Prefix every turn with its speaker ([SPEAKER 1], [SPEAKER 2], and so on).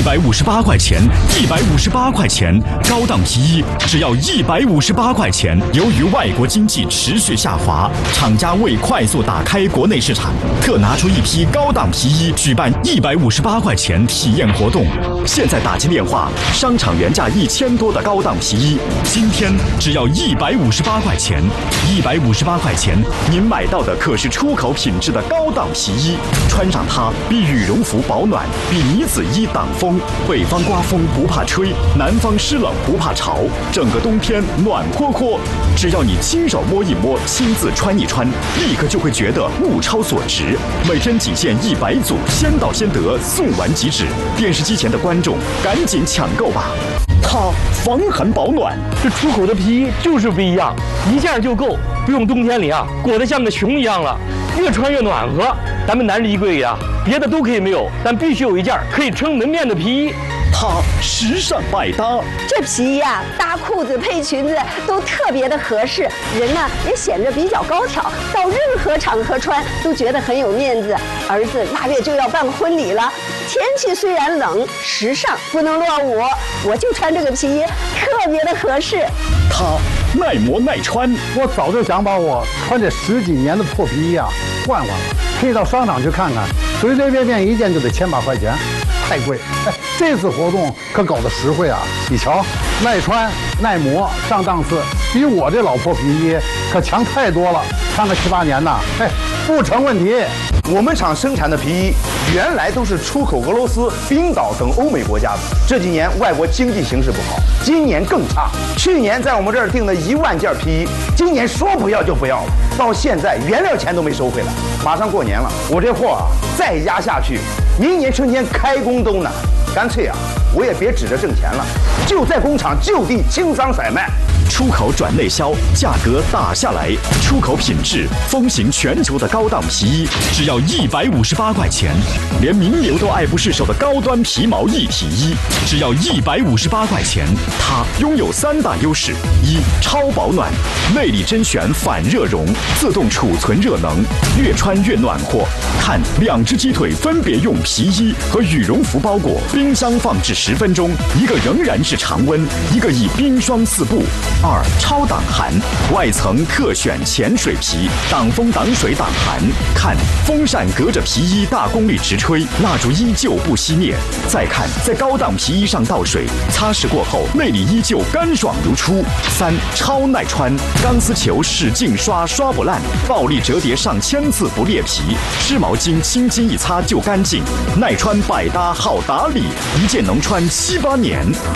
[SPEAKER 1] 158块钱，158块钱，高档皮衣只要158块钱。由于外国经济持续下滑，厂家为快速打开国内市场，特拿出一批高档皮衣举办158块钱体验活动。现在打进电话，商场原价1000多的高档皮衣，今天只要158块钱，158块钱，您买到的可是出口品质的高档皮衣，穿上它比羽绒服保暖，比呢子衣挡风。北方刮风不怕吹，南方湿冷不怕潮，整个冬天暖和和。只要你亲手摸一摸，亲自穿一穿，立刻就会觉得物超所值。每天仅限100组，先到先得，送完即止。电视机前的观众，赶紧抢购吧！它防寒保暖，
[SPEAKER 2] 这出口的皮衣就是不一样，一件就够，不用冬天里裹得像个熊一样了，越穿越暖和。咱们男人衣柜里别的都可以没有，但必须有一件可以撑门面的皮衣。
[SPEAKER 1] 它时尚百搭，
[SPEAKER 3] 这皮衣搭裤子配裙子都特别的合适，人呢也显得比较高挑，到任何场合穿都觉得很有面子。儿子腊月就要办婚礼了，天气虽然冷，时尚不能落伍，我就穿这个皮衣特别的合适。
[SPEAKER 1] 它耐磨耐穿，
[SPEAKER 4] 我早就想把我穿这10几年的破皮衣换换了，可以到商场去看看，随随便便一件就得1000把块钱，太贵。这次活动可搞得实惠你瞧，耐穿耐磨上档次，比我这老破皮衣可强太多了，穿个7、8年不成问题。
[SPEAKER 5] 我们厂生产的皮衣原来都是出口俄罗斯、冰岛等欧美国家的，这几年外国经济形势不好，今年更差。去年在我们这儿订的1万件皮衣，今年说不要就不要了，到现在原料钱都没收回来。马上过年了，我这货再压下去，明年春天开工都难。干脆我也别指着挣钱了，就在工厂就地清仓甩卖。
[SPEAKER 1] 出口转内销，价格打下来，出口品质风行全球的高档皮衣，只要158块钱，连名流都爱不释手的高端皮毛一体衣，只要158块钱。它拥有3大优势：一、超保暖，内里甄选反热熔，自动储存热能，越穿越暖和。看，2只鸡腿分别用皮衣和羽绒服包裹，冰箱放置10分钟，一个仍然是常温，一个以冰霜四布。2、超挡寒，外层特选潜水皮，挡风挡水挡寒。看，风扇隔着皮衣大功率直吹，蜡烛依旧不熄灭。再看，在高档皮衣上倒水，擦拭过后内里依旧干爽如初。3、超耐穿，钢丝球使劲刷刷不烂，暴力折叠上1000次不裂皮，湿毛巾轻轻一擦就干净，耐穿百搭好打理，一件能穿7、8年。